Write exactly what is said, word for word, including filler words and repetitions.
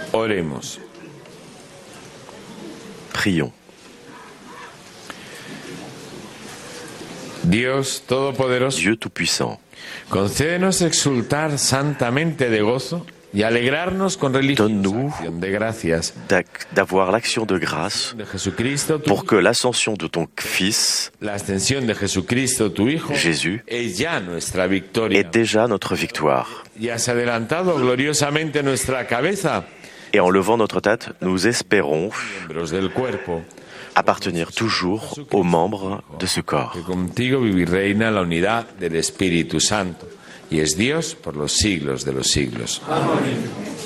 Oremos. Prions. Dios Todopoderoso, Dieu Tout-Puissant, concédenos exultar santamente de gozo y alegrarnos con religiosa donne-nous acción de gracias d'ac- d'avoir l'action de grâce de Jesucristo, tu pour que l'ascension de ton Fils la ascensión de Jesucristo, tu Hijo, Jésus, es ya nuestra est victoria. déjà notre victoire. Y has adelantado gloriosamente nuestra cabeza, Et en levant notre tête, nous espérons miembros del cuerpo, appartenir toujours aux membres de ce corps. que contigo vive y reina la unidad del Espíritu Santo, y es Dios por los siglos de los siglos. Amén.